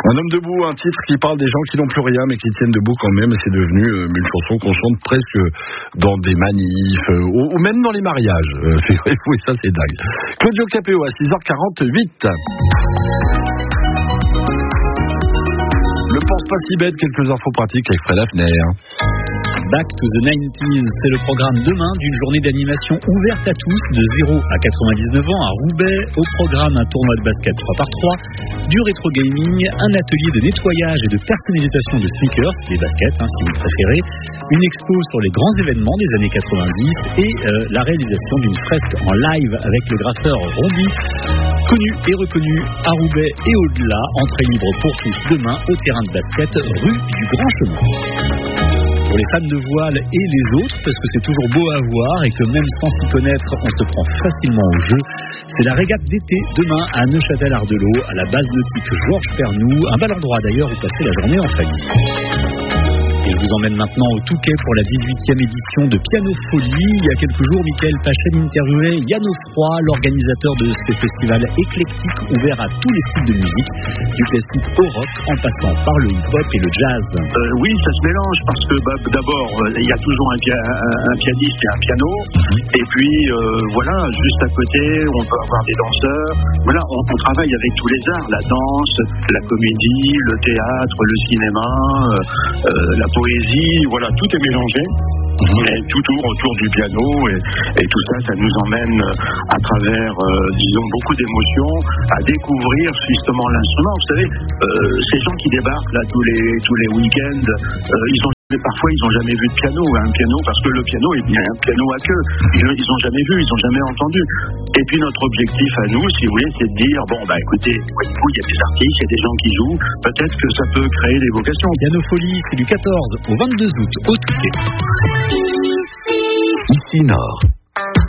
Un homme debout, un titre qui parle des gens qui n'ont plus rien mais qui tiennent debout quand même, et c'est devenu une chanson qu'on chante presque dans des manifs ou même dans les mariages. Oui, ça c'est dingue. Claudio Capéo à 6h48. Le pense pas si bête, quelques infos pratiques avec Fred Hafner. Back to the 90s, c'est le programme demain d'une journée d'animation ouverte à tous de 0 à 99 ans à Roubaix. Au programme, un tournoi de basket 3x3, du rétro gaming, un atelier de nettoyage et de personnalisation de sneakers, des baskets si vous préférez, une expo sur les grands événements des années 90 et la réalisation d'une fresque en live avec le graffeur Rombi, connu et reconnu à Roubaix et au-delà. Entrée libre pour tous demain au terrain de basket rue du Grand Chemin. Pour les fans de voile et les autres, parce que c'est toujours beau à voir et que même sans s'y connaître, on se prend facilement au jeu. C'est la régate d'été demain à Neuchâtel-Ardelot, à la base nautique Georges Pernou, un bel endroit d'ailleurs où passer la journée en famille. Et je vous emmène maintenant au Touquet pour la 18e édition de Piano Folie. Il y a quelques jours, Michael Pachen interviewait Yann Offroy, l'organisateur de ce festival éclectique ouvert à tous les styles de musique, du classique au rock en passant par le hip-hop et le jazz. Oui, ça se mélange parce que d'abord, il y a toujours un pianiste et un piano. Et puis, voilà, juste à côté, on peut avoir des danseurs. Voilà, on travaille avec tous les arts, la danse, la comédie, le théâtre, le cinéma, la poésie, voilà, tout est mélangé. Et tout tourne autour du piano et tout ça nous emmène à travers, disons, beaucoup d'émotions à découvrir justement l'instrument. Vous savez, ces gens qui débarquent là tous les week-ends, parfois ils n'ont jamais vu de piano, un piano, parce que le piano est bien un piano à queue. Ils n'ont jamais vu, ils n'ont jamais entendu. Et puis notre objectif à nous, si vous voulez, c'est de dire, écoutez, voyez-vous, il y a des artistes, il y a des gens qui jouent, peut-être que ça peut créer des vocations. Piano Folie, c'est du 14 au 22 août au Touquet. Ici Nord.